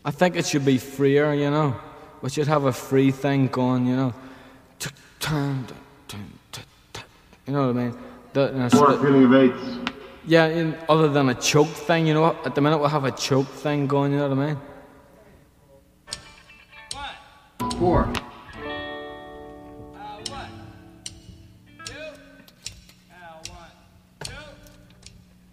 I think it should be freer, you know. We should have a free thing going, you know. You know what I mean? What a feeling of AIDS. Yeah, other than a choke thing, you know. At the minute we'll have a choke thing going, you know what I mean? 4.